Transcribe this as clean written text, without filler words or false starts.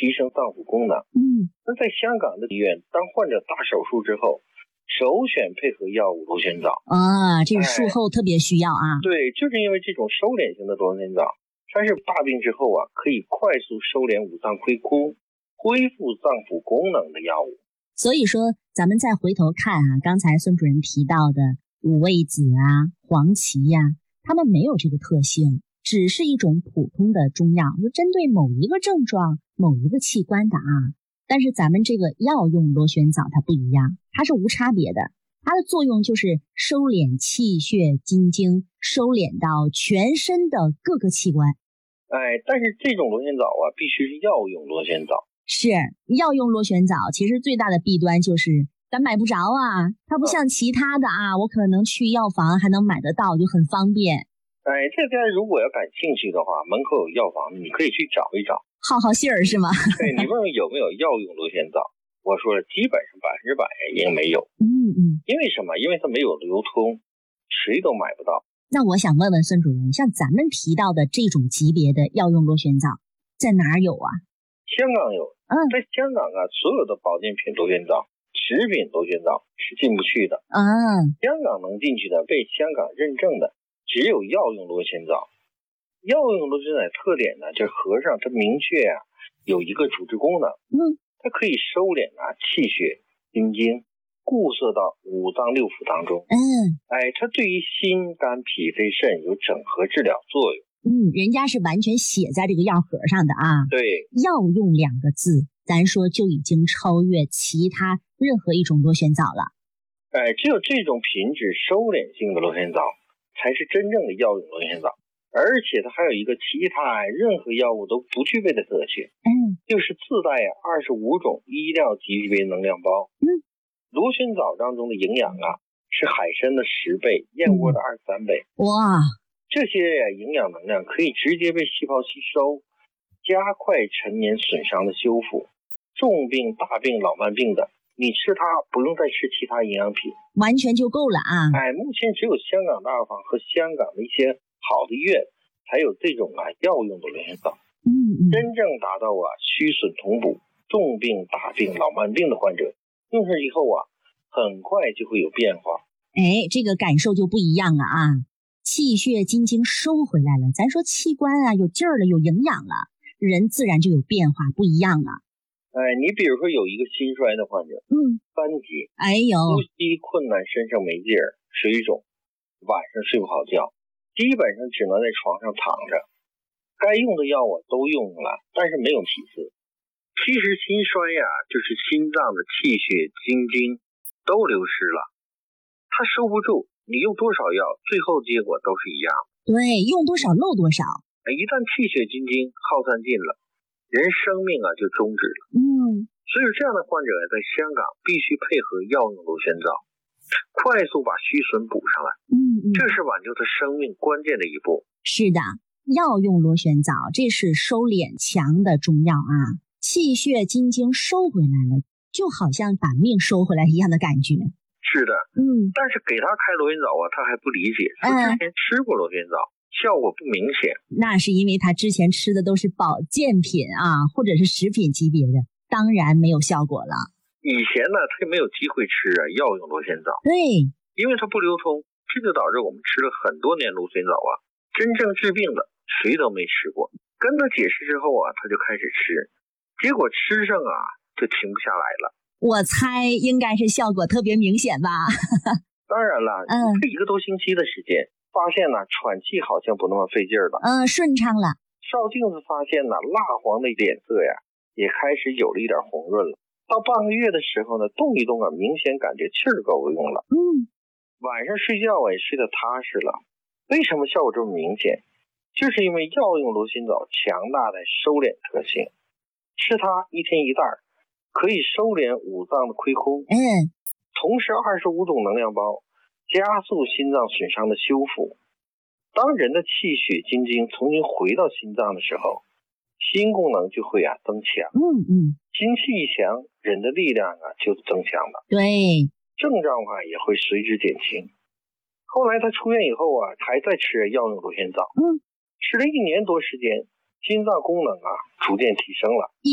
提升脏腑功能。那在香港的医院，当患者大手术之后，首选配合药物螺旋藻啊，这是术后特别需要啊。 对，就是因为这种收敛型的螺旋藻，它是大病之后啊，可以快速收敛五脏亏空，恢复脏腑功能的药物。 所以说，咱们再回头看啊，刚才孙主任提到的五味子啊、黄芪呀，它们没有这个特性，只是一种普通的中药，就针对某一个症状、某一个器官的啊。但是咱们这个药用螺旋藻它不一样，它是无差别的，它的作用就是收敛气血津经，收敛到全身的各个器官。 但是这种螺旋藻啊，必须是药用螺旋藻。 是药用螺旋藻，其实最大的弊端就是咱买不着啊，它不像其他的啊，我可能去药房还能买得到，就很方便。 这家如果要感兴趣的话，门口有药房，你可以去找一找， 好信儿是吗？ 对，你问问有没有药用螺旋藻，我说了，基本上100%应该没有。因为什么？因为它没有流通，谁都买不到。 那我想问问孙主任，像咱们提到的这种级别的药用螺旋藻，在哪儿有啊？ 香港有。在香港啊，所有的保健品螺旋藻、食品螺旋藻是进不去的。香港能进去的，被香港认证的只有药用螺旋藻。药用螺旋藻特点呢，就是和尚它明确啊有一个主治功能，它可以收敛啊气血津经，固摄到五脏六腑当中。它对于心肝脾肺肾有整合治疗作用。 人家是完全写在这个药盒上的啊。 对， 药用2个字，咱说就已经超越其他任何一种螺旋藻了。 只有这种品质收敛性的螺旋藻才是真正的药用螺旋藻，而且它还有一个其他任何药物都不具备的特性，就是自带25种医疗级别能量包。螺旋藻当中的营养啊，是海参的10倍，燕窝的23倍。 哇！ 这些营养能量可以直接被细胞吸收，加快陈年损伤的修复。重病、大病、老慢病的，你吃它不用再吃其他营养品， 完全就够了啊！ 目前只有香港大药房和香港的一些好的医院才有这种药用的螺旋藻。真正达到虚损同补，重病、大病、老慢病的患者用上以后很快就会有变化。 这个感受就不一样了啊！气血津经收回来了，咱说器官有劲儿了，有营养了，人自然就有变化，不一样了。 你比如说有一个心衰的患者，3级，呼吸困难，身上没劲儿，水肿，晚上睡不好觉，基本上只能在床上躺着，该用的药都用了，但是没有起色。其实心衰就是心脏的气血津经都流失了，它收不住，你用多少药，最后结果都是一样。 对，用多少漏多少。 一旦气血津经耗散尽了，人生命就终止了。所以这样的患者在香港必须配合药用螺旋藻，快速把虚损补上来。这是挽救他生命关键的一步。 是的，药用螺旋藻这是收敛强的中药啊，气血津经收回来了，就好像把命收回来一样的感觉。 是的，但是给他开螺旋藻他还不理解，他之前吃过螺旋藻，效果不明显。那是因为他之前吃的都是保健品或者是食品级别的，当然没有效果了。 以前呢，他没有机会吃药用螺旋藻， 对， 因为它不流通，这就导致我们吃了很多年螺旋藻真正治病的谁都没吃过。跟他解释之后他就开始吃，结果吃上就停不下来了。 我猜应该是效果特别明显吧。 当然了，这1个多星期的时间，发现喘气好像不那么费劲了， 顺畅了。 照镜子发现蜡黄的脸色也开始有了一点红润了。到半个月的时候呢，动一动明显感觉气儿够用了。晚上睡觉也睡得踏实了。为什么效果这么明显？就是因为药用螺旋藻强大的收敛特性，吃它1天1袋，可以收敛五脏的亏空，同时25种能量包加速心脏损伤的修复。当人的气血津经重新回到心脏的时候，心功能就会增强。心气一强，人的力量就增强了。 对， 症状也会随之减轻。后来他出院以后还在吃药用螺旋藻，吃了1年多时间，心脏功能逐渐提升了。